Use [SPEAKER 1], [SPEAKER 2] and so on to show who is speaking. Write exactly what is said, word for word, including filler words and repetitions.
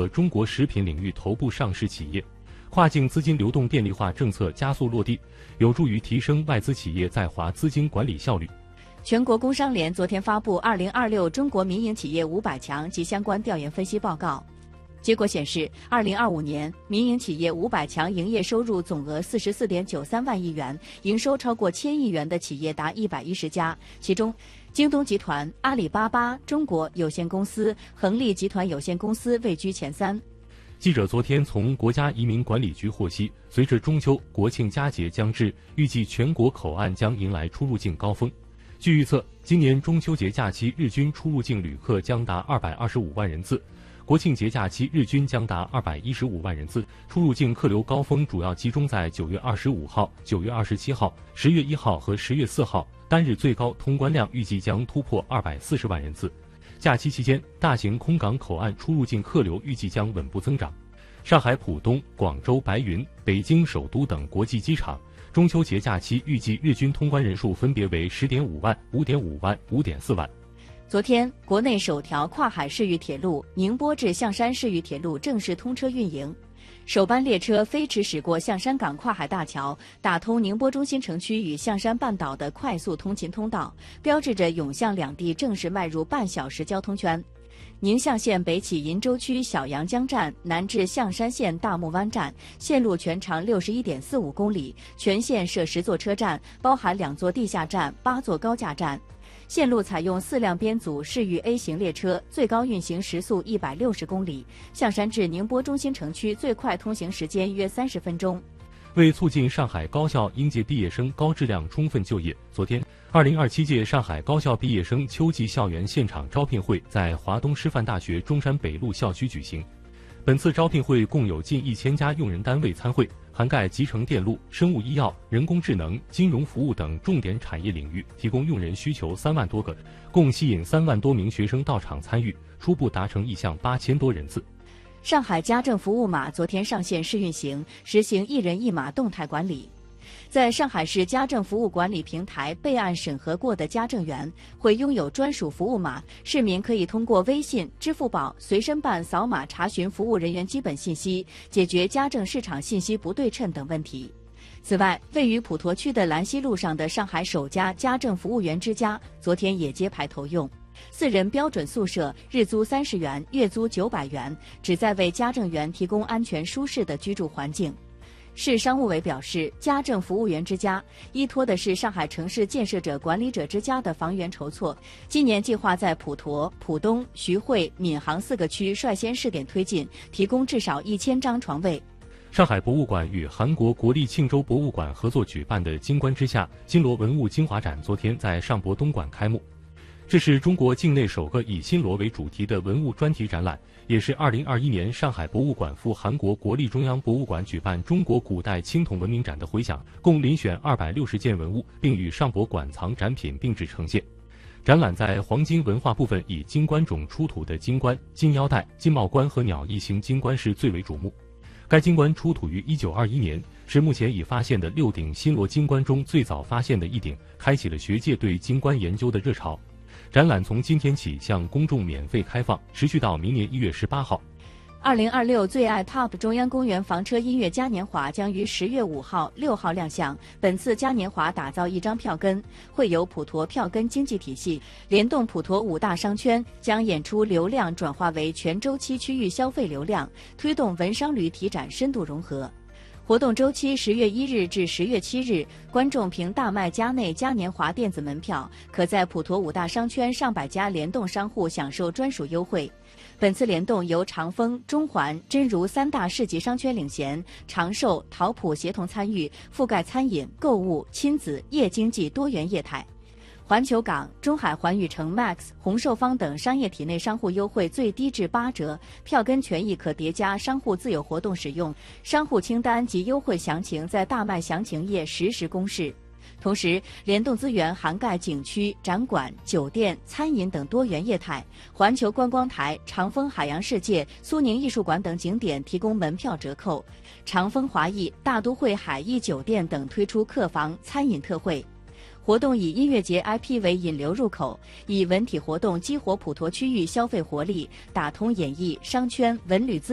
[SPEAKER 1] 个中国食品领域头部上市企业。跨境资金流动便利化政策加速落地，有助于提升外资企业在华资金管理效率。
[SPEAKER 2] 全国工商联昨天发布《二零二六中国民营企业五百强》及相关调研分析报告。结果显示，二零二五年民营企业五百强营业收入总额四十四点九三万亿元，营收超过千亿元的企业达一百一十家，其中京东集团、阿里巴巴中国有限公司、恒力集团有限公司位居前三。
[SPEAKER 1] 记者昨天从国家移民管理局获悉，随着中秋、国庆佳节将至，预计全国口岸将迎来出入境高峰。据预测，今年中秋节假期日均出入境旅客将达二百二十五万人次。国庆节假期日均将达二百一十五万人次，出入境客流高峰主要集中在九月二十五号、九月二十七号、十月一号和十月四号，单日最高通关量预计将突破二百四十万人次。假期期间，大型空港口岸出入境客流预计将稳步增长。上海浦东、广州白云、北京首都等国际机场，中秋节假期预计日均通关人数分别为十点五万、五点五万、五点四万。
[SPEAKER 2] 昨天，国内首条跨海市域铁路宁波至象山市域铁路正式通车运营，首班列车飞驰驶过象山港跨海大桥，打通宁波中心城区与象山半岛的快速通勤通道，标志着永象两地正式迈入半小时交通圈。宁象线北起鄞州区小杨江站，南至象山县大木湾站，线路全长六十一点四五公里，全线设十座车站，包含两座地下站、八座高架站。线路采用四辆编组市域 A 型列车，最高运行时速一百六十公里。象山至宁波中心城区最快通行时间约三十分钟。
[SPEAKER 1] 为促进上海高校应届毕业生高质量充分就业，昨天，二零二七届上海高校毕业生秋季校园现场招聘会在华东师范大学中山北路校区举行。本次招聘会共有近一千家用人单位参会，涵盖集成电路、生物医药、人工智能、金融服务等重点产业领域，提供用人需求三万多个，共吸引三万多名学生到场参与，初步达成意向八千多人次。
[SPEAKER 2] 上海家政服务码昨天上线试运行，实行一人一码动态管理。在上海市家政服务管理平台备案审核过的家政员会拥有专属服务码，市民可以通过微信、支付宝、随身办扫码查询服务人员基本信息，解决家政市场信息不对称等问题。此外，位于普陀区的兰溪路上的上海首家家政服务员之家昨天也揭牌投用。四人标准宿舍，日租三十元，月租九百元，旨在为家政员提供安全舒适的居住环境。市商务委表示，家政服务员之家依托的是上海城市建设者管理者之家的房源筹措，今年计划在普陀、浦东、徐汇、闵行四个区率先试点推进，提供至少一千张床位。
[SPEAKER 1] 上海博物馆与韩国国立庆州博物馆合作举办的金冠之下金罗文物精华展昨天在上博东馆开幕。这是中国境内首个以新罗为主题的文物专题展览，也是二零二一年上海博物馆赴韩国国立中央博物馆举办中国古代青铜文明展的回响，共遴选二百六十件文物，并与上博馆藏展品并置呈现。展览在黄金文化部分以金冠冢出土的金冠、金腰带、金帽冠和鸟翼形金冠是最为瞩目。该金冠出土于一九二一年，是目前已发现的六顶新罗金冠中最早发现的一顶，开启了学界对金冠研究的热潮。展览从今天起向公众免费开放，持续到明年一月十八号。
[SPEAKER 2] 二零二六最爱 Top 中央公园房车音乐嘉年华将于十月五号、六号亮相。本次嘉年华打造一张票根，会有普陀票根经济体系，联动普陀五大商圈，将演出流量转化为全周期区域消费流量，推动文商旅体展深度融合。活动周期十月一日至十月七日，观众凭大麦家内嘉年华电子门票，可在普陀五大商圈上百家联动商户享受专属优惠。本次联动由长丰、中环、真如三大市级商圈领衔，长寿、淘普协同参与，覆盖餐饮、购物、亲子、夜经济多元业态。环球港、中海环宇城 Max、红寿坊等商业体内商户优惠最低至八折，票根权益可叠加商户自有活动使用，商户清单及优惠详情在大麦详情页实时公示。同时，联动资源涵盖景区、展馆、酒店、餐饮等多元业态。环球观光台、长丰海洋世界、苏宁艺术馆等景点提供门票折扣，长丰华艺、大都会海逸酒店等推出客房、餐饮特惠。活动以音乐节 I P 为引流入口，以文体活动激活普陀区域消费活力，打通演艺、商圈、文旅资